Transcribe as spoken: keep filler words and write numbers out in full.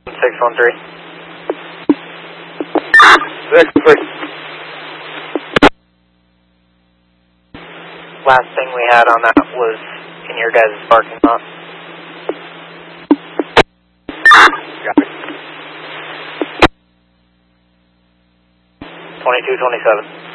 six one three. six three. Last thing we had on that was in your guys' parking lot. Got it. twenty-two twenty-seven.